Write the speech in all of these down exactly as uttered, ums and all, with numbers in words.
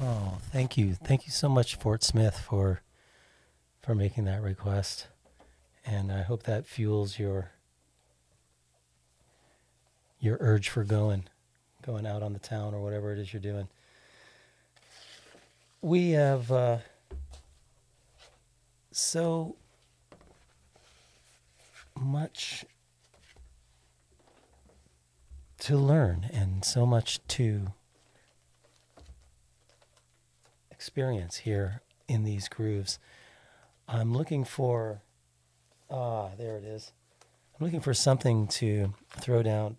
Oh, thank you. Thank you so much, Fort Smith, for for making that request. And I hope that fuels your your urge for going, going out on the town or whatever it is you're doing. We have uh, so much to learn and so much to experience here in these grooves. I'm looking for, ah, there it is. I'm looking for something to throw down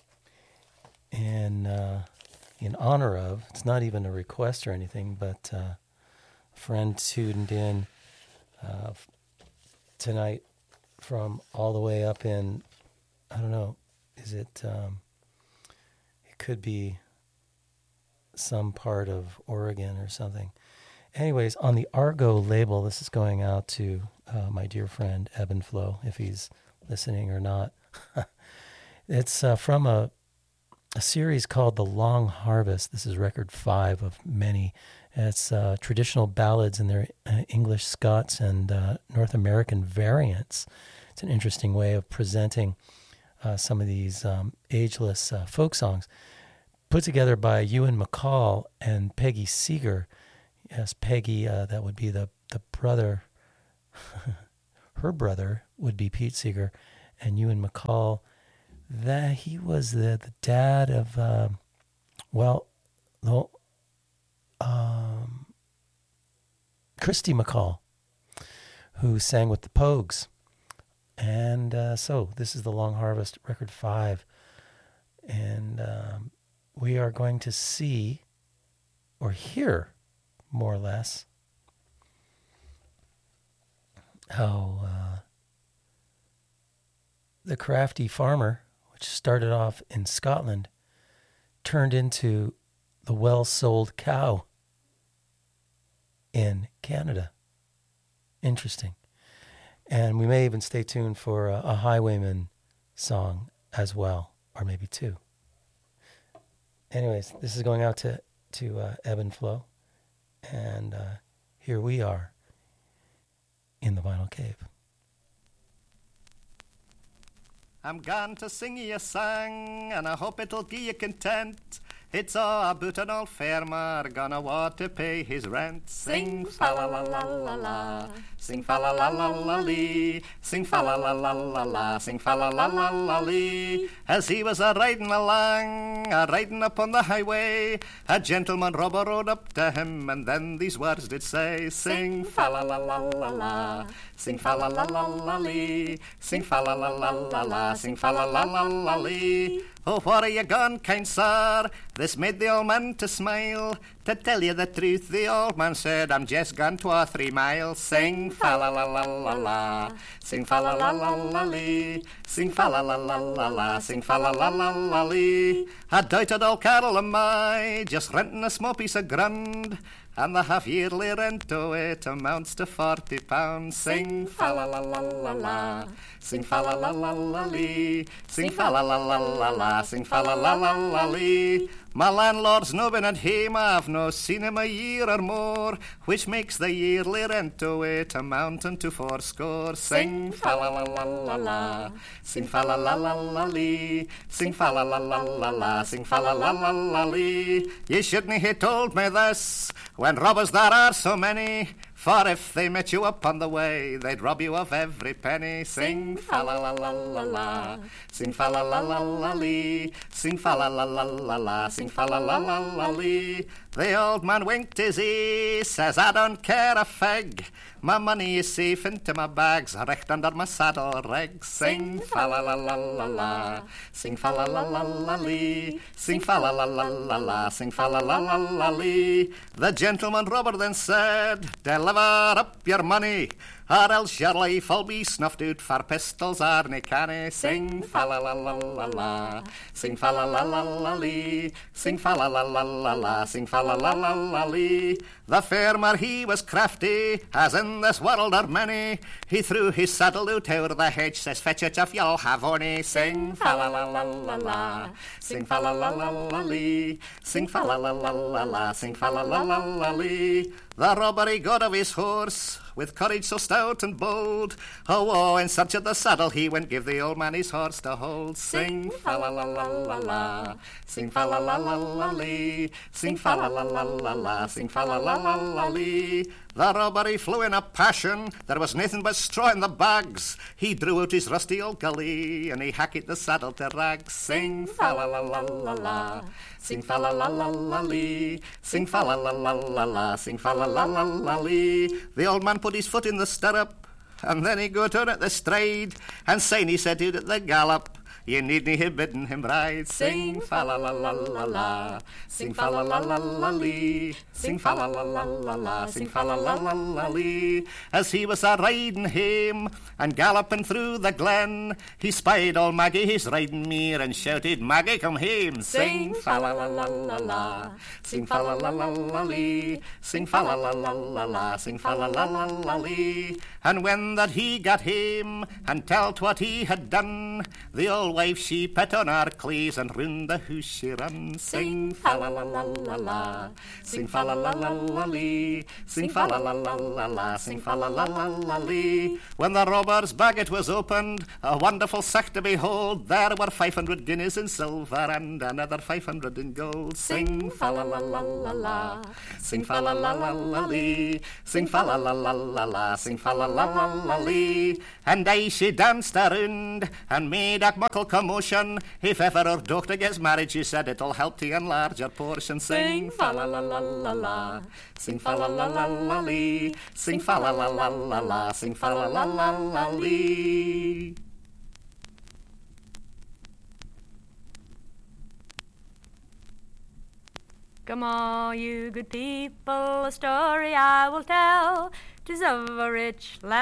in uh, in honor of. It's not even a request or anything, but uh, a friend tuned in uh, f- tonight from all the way up in, I don't know, is it, um, it could be some part of Oregon or something. Anyways, on the Argo label, this is going out to uh, my dear friend Ebb and Flow, if he's listening or not. It's uh, from a, a series called The Long Harvest. This is record five of many. It's uh, traditional ballads in their uh, English, Scots, and uh, North American variants. It's an interesting way of presenting uh, some of these um, ageless uh, folk songs, put together by Ewan MacColl and Peggy Seeger. Yes, Peggy, uh, that would be the, the brother, her brother would be Pete Seeger, and Ewan MacColl, that he was the, the dad of, uh, well, the, um, Christy MacColl, who sang with the Pogues. And uh, so this is the Long Harvest, record five. And um, we are going to see or hear, more or less, how uh, the crafty farmer, which started off in Scotland, turned into the well-sold cow in Canada. Interesting. And we may even stay tuned for a, a Highwayman song as well, or maybe two. Anyways, this is going out to, to uh, Ebb and Flow. And uh, here we are in the Vinyl Cave. I'm going to sing you a song, and I hope it'll give you content. It's all about an old farmer gonna want to pay his rent. Sing fa la la la la la, sing fa la la la la lee, sing fa la la la la la, sing fa la la la la lee. As he was a riding along, a riding upon the highway, a gentleman robber rode up to him, and then these words did say: sing fa la la la la la, sing fa la la la la lee, sing fa la la la la la, sing fa la la la la lee. Oh, what are you gone, kind sir? This made the old man to smile. To tell you the truth, the old man said, I'm just gone two or three miles. Sing fa la la la la la, sing fa la la la la lee, sing fa la la la la la, sing fa la la la la lee. I doubted old Carol and my just renting a small piece of ground, and the half-yearly rent to it amounts to forty pounds. Sing fa la la la la la, sing fa la la la la lee, sing fa la la la la la, sing fa la la la la lee. My landlord's no been at home, I've no seen him a year or more, which makes the yearly rent to it amounting to fourscore. Sing fa la la la la la, sing fa la la la la lee, sing fa la la la la la, sing fa la la la la lee. You shouldn't have told me this when robbers there are so many, for if they met you up on the way, they'd rob you of every penny. Sing fa la la la la la, sing fa la la la la lee, sing fa la la la la la, sing fa la la la la lee. The old man winked his eye, says I don't care a fig, my money is safe into my bags, right under my saddle reg. Sing fa la la la la la, sing fa la la la la lee, sing fa la la la la la, sing fa la la la la lee. The gentleman robber then said, deliver up your money, or else your life will be snuffed out, for pistols are nae canny. Sing fa la la la la la, sing fa la la la la lee, sing fa la la la la la, sing fa la la la la lee. The farmer he was crafty, as in this world are many. He threw his saddle out over the hedge, says fetch it if you'll have ony. Sing fa la la la la la, sing fa la la la la lee, sing fa la la la la la, sing fa la la la la lee. The robber he got of his horse, with courage so stout and bold. Oh, oh, in search of the saddle he went give the old man his horse to hold. Sing fa la la la la la, sing fa la la la la lee, sing fa la la la la la, sing fa la la la la lee. The robber he flew in a passion, there was nothing but straw in the bags. He drew out his rusty old gully, and he hacked the saddle to rags. Sing fa la la la la la, sing fa la la la la lee, sing fa la la la la la, sing fa la la la la lee. The old man put his foot in the stirrup, and then he got on at the stride, and syne he set out at the gallop. You needn't have bidden him ride. Sing fa la la la la la, sing fa la la la la lee, sing fa la la la la la, sing fa la la la la lee. As he was a riding hame and galloping through the glen, he spied old Maggie his riding mere and shouted, Maggie, come hame. Sing fa la la la la la, sing fa la la la la lee, sing fa la la la la la, sing fa la la la la lee. And when that he got hame and tell't what he had done, the old wife she put on her cleaves and round the house she run. Sing fa la la la la la, sing fa la la la la lee, sing fa la la la la la, sing fa la la la la lee. When the robber's baggot was opened, a wonderful sight to behold, there were five hundred guineas in silver and another five hundred in gold. Sing fa la la la la la, sing fa la la la la lee, sing fa la la la la la, sing fa la la la la lee. And aye she danced around and made a muckle commotion. If ever her daughter gets married, she said it'll help to enlarge her portion. Sing fa la la la la la, sing fa la la la la lee, sing fa la la la la la, sing fa la la la la lee. Come on, you good people, a story I will tell. 'Tis of a rich lad